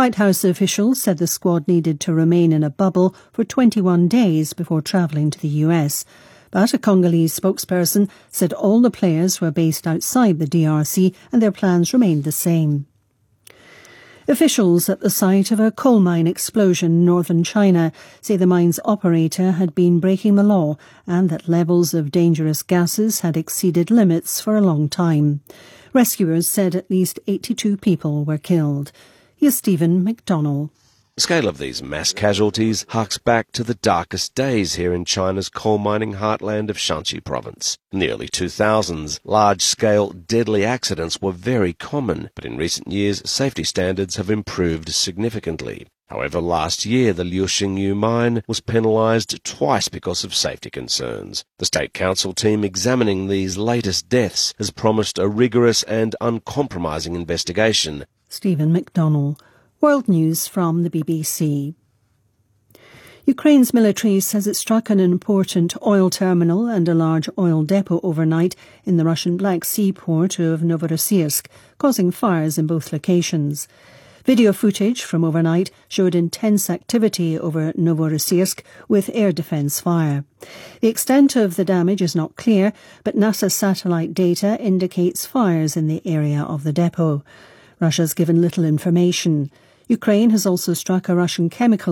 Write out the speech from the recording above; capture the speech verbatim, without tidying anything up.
White House officials said the squad needed to remain in a bubble for twenty-one days before travelling to the U S. But a Congolese spokesperson said all the players were based outside the D R C and their plans remained the same. Officials at the site of a coal mine explosion in northern China say the mine's operator had been breaking the law and that levels of dangerous gases had exceeded limits for a long time. Rescuers said at least eighty-two people were killed. Here's Stephen McDonnell. The scale of these mass casualties harks back to the darkest days here in China's coal mining heartland of Shanxi province. In the early two thousands, large-scale deadly accidents were very common, but in recent years safety standards have improved significantly. However, last year the Liuxingyu mine was penalised twice because of safety concerns. The State Council team examining these latest deaths has promised a rigorous and uncompromising investigation. Stephen McDonnell. World News from the B B C. Ukraine's military says it struck an important oil terminal and a large oil depot overnight in the Russian Black Sea port of Novorossiysk, causing fires in both locations. Video footage from overnight showed intense activity over Novorossiysk with air defence fire. The extent of the damage is not clear, but NASA satellite data indicates fires in the area of the depot. Russia's given little information. Ukraine has also struck a Russian chemical